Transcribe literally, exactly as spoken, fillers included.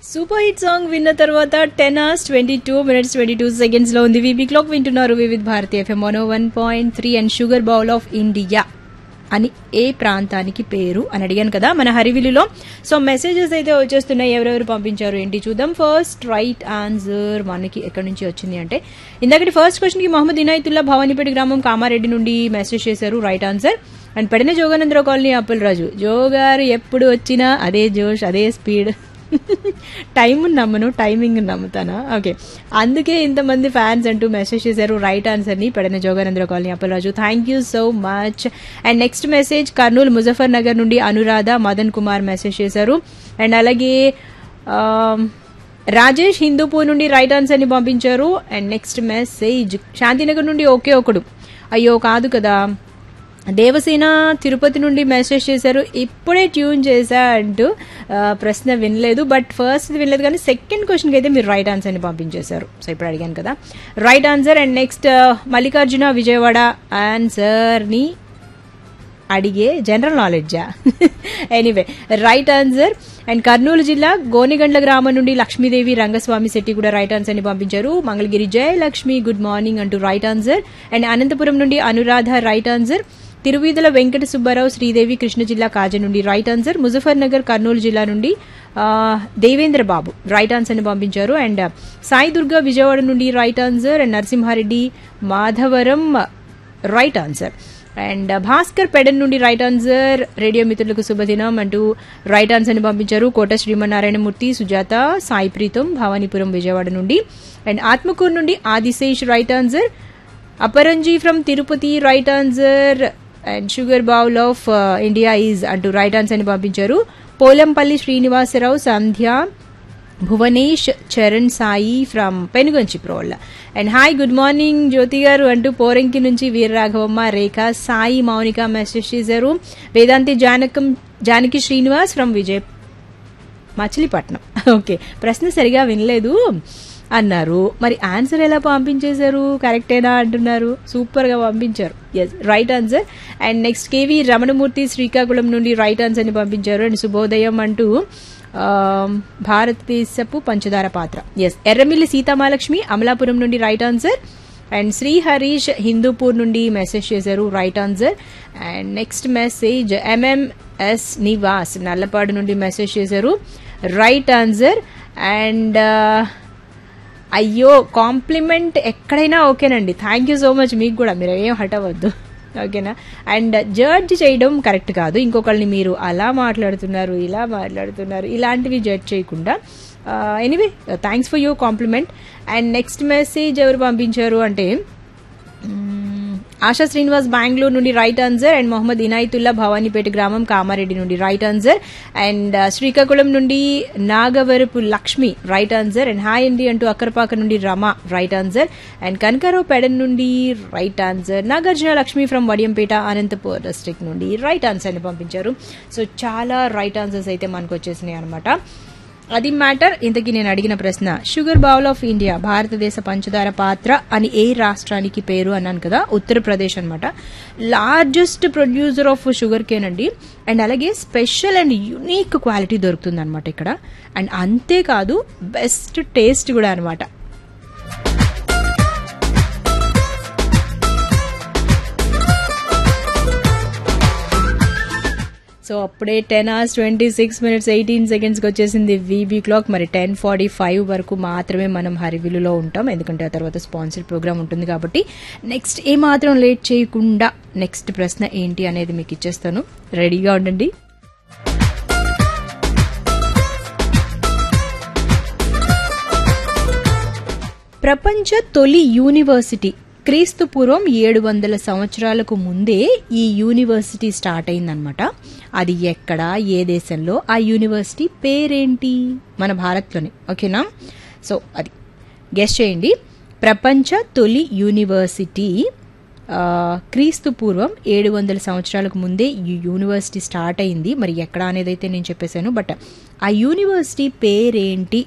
Super hit song విన్న తర్వాత ten hours twenty two minutes twenty two seconds లో ఉంది. వీబీ క్లాక్ వింటున్నారు Vividh Bharati FM one one point three and sugar bowl of India అని ఏ ప్రాంతానికి పేరు అని అడిగాను కదా మన హరివిలులో. సో మెసేజెస్ అయితే వచ్చేస్తున్నాయి, ఎవరెవరు పంపించారు ఏంటి చూద్దాం. ఫస్ట్ రైట్ ఆన్సర్ మనకి ఎక్కడి నుంచి వచ్చింది అంటే ఇందాకటి ఫస్ట్ క్వశ్చన్ కి మొహమ్మద్ ఇనాయతుల్లా భవానీపేట గ్రామం కామారెడ్డి నుండి మెసేజ్ చేశారు, right answer. And Pedana Jogananda Rao colony Appalaraju, జోగారు ఎప్పుడు వచ్చినా అదే జోష్ అదే స్పీడ్, టైం నమ్మను టైమింగ్ నమ్ముతానా, ఓకే అందుకే ఇంతమంది ఫ్యాన్స్ అంటూ మెసేజ్ చేశారు రైట్ ఆన్సర్ ని Pedana జోగానంద్ర colony Appalaraju. Thank you so much. And next message Kurnool Muzaffar Nagar నుండి అనురాధ మదన్ కుమార్ మెసేజ్ చేశారు. అండ్ అలాగే రాజేష్ హిందూపూర్ నుండి రైట్ ఆన్సర్ ని పంపించారు. అండ్ నెక్స్ట్ మెసేజ్ శాంతినగర్ నుండి ఒకే ఒకడు, అయ్యో కాదు కదా, దేవసేన తిరుపతి నుండి మెసేజ్ చేశారు, ఇప్పుడే ట్యూన్ చేశా అంటూ ప్రశ్న వినలేదు, బట్ ఫస్ట్ వినలేదు కానీ సెకండ్ క్వశ్చన్కి అయితే మీరు రైట్ ఆన్సర్ ని పంపించేశారు. సో ఇప్పుడు అడిగాను కదా right answer. And next Mallikarjuna Vijayawada answer ని అడిగే general నాలెడ్జా, anyway right answer. And Kurnool జిల్లా గోనిగండ్ల గ్రామం నుండి లక్ష్మీదేవి రంగస్వామి శెట్టి కూడా రైట్ ఆన్సర్ ని పంపించారు. మంగళగిరి జయలక్ష్మి గుడ్ మార్నింగ్ అంటూ రైట్ ఆన్సర్. అండ్ అనంతపురం నుండి అనురాధ రైట్ ఆన్సర్. తిరువీధుల వెంకట సుబ్బారావు శ్రీదేవి కృష్ణ జిల్లా కాజ నుండి రైట్ ఆన్సర్. ముజఫర్ నగర్ కర్నూలు జిల్లా నుండి దేవేంద్ర బాబు రైట్ ఆన్సర్ ని పంపించారు. అండ్ సాయి దుర్గా విజయవాడ నుండి right answer. And Narasimha Reddy Madhavaram right answer. And Bhaskar Pedana నుండి రైట్ ఆన్సర్. రేడియో మిత్రులకు శుభదినం అంటూ రైట్ ఆన్సర్ ని పంపించారు కోట శ్రీమన్నారాయణమూర్తి, సుజాత, సాయి ప్రీతం భవానీపురం విజయవాడ నుండి. అండ్ ఆత్మకూరు నుండి Adisesh right answer. Aparanji from Tirupati right answer. And sugar bowl of India is అంటూ రైట్ ఆన్సర్ ని పంపించారు. పోలంపల్లి శ్రీనివాసరావు, సంధ్య, Bhuvanesh, Charan Sai from Penuganchi ప్రోళ్ళ. And hi good morning జ్యోతి గారు అంటూ పోరంకి నుంచి వీరరాఘవమ్మ, రేఖ, సాయి, మౌనిక మెసేజ్ చేశారు. వేదాంతి జానకం జానకి శ్రీనివాస్ ఫ్రమ్ విజయ్ మచిలీపట్నం, ఓకే ప్రశ్న సరిగా వినలేదు అన్నారు, మరి ఆన్సర్ ఎలా పంపించేశారు, కరెక్టేనా అంటున్నారు, సూపర్ గా పంపించారు, yes right answer. And next KV Ramanamurthy Srikakulam నుండి రైట్ ఆన్సర్ ని పంపించారు. అండ్ శుభోదయం అంటూ భారతదేశపు పంచదార పాత్ర, ఎస్ ఎర్రమిల్లి సీతామహాలక్ష్మి అమలాపురం నుండి right answer. And Shri Harish Hindupur నుండి మెసేజ్ చేశారు right answer. And next message MMS Nivas Nallapadu నుండి మెసేజ్ చేశారు రైట్ ఆన్సర్. అండ్ అయ్యో కాంప్లిమెంట్ ఎక్కడైనా ఓకేనండి, థ్యాంక్ యూ సో మచ్, మీకు కూడా మీరు ఏం హట్ అవ్వద్దు, ఓకేనా. అండ్ జడ్జ్ చేయడం కరెక్ట్ కాదు, ఇంకొకళ్ళని మీరు అలా మాట్లాడుతున్నారు ఇలా మాట్లాడుతున్నారు ఇలాంటివి జడ్జ్ చేయకుండా, anyway thanks for your compliment. And next message ఎవరు పంపించారు అంటే ఆశా శ్రీనివాస్ బెంగళూరు నుండి right answer. And Mohammed Inayatullah Bhavanipeta గ్రామం కామారెడ్డి నుండి రైట్ ఆన్సర్. అండ్ శ్రీకాకుళం నుండి Nagavarapu Lakshmi right answer. And hi అండి అంటూ అక్కరపాక నుండి Rama right answer. And Kanakarao Pedana నుండి right answer. Nagarjuna Lakshmi from Vadiyampeta Anantapur district నుండి రైట్ ఆన్సర్ ని పంపించారు. సో చాలా రైట్ ఆన్సర్స్ అయితే మనకు వచ్చేసినాయి అనమాట. అది మ్యాటర్. ఇంతకీ నేను అడిగిన ప్రశ్న షుగర్ బౌల్ ఆఫ్ ఇండియా భారతదేశ పంచదార పాత్ర అని ఏ రాష్ట్రానికి పేరు అన్నాను కదా, ఉత్తరప్రదేశ్ అనమాట. Largest producer of sugar cane అండి. అండ్ అలాగే స్పెషల్ అండ్ యూనిక్ క్వాలిటీ దొరుకుతుంది అనమాట ఇక్కడ. అండ్ అంతేకాదు బెస్ట్ టేస్ట్ కూడా అనమాట. సో అప్పుడే ten hours twenty six minutes eighteen సెకండ్స్కి వచ్చేసింది వీబీ క్లాక్. మరి టెన్ ఫార్టీ ఫైవ్ వరకు మాత్రమే మనం హరివిలులో ఉంటాం, ఎందుకంటే ఆ తర్వాత స్పాన్సర్ ప్రోగ్రామ్ ఉంటుంది కాబట్టి. నెక్స్ట్ ఏమాత్రం లేట్ చేయకుండా నెక్స్ట్ ప్రశ్న ఏంటి అనేది మీకు ఇచ్చేస్తాను, రెడీగా ఉండండి. ప్రపంచ తొలి యూనివర్సిటీ క్రీస్తు పూర్వం ఏడు వందల సంవత్సరాలకు ముందే ఈ యూనివర్సిటీ స్టార్ట్ అయిందనమాట. అది ఎక్కడ, ఏ దేశంలో, ఆ యూనివర్సిటీ పేరేంటి? మన భారత్లోనే, ఓకేనా. సో అది గెస్ చేయండి. ప్రపంచ తొలి యూనివర్సిటీ క్రీస్తు పూర్వం ఏడు వందల సంవత్సరాలకు ముందే ఈ యూనివర్సిటీ స్టార్ట్ అయింది. మరి ఎక్కడ అనేది అయితే నేను చెప్పేశాను, బట్ ఆ యూనివర్సిటీ పేరేంటి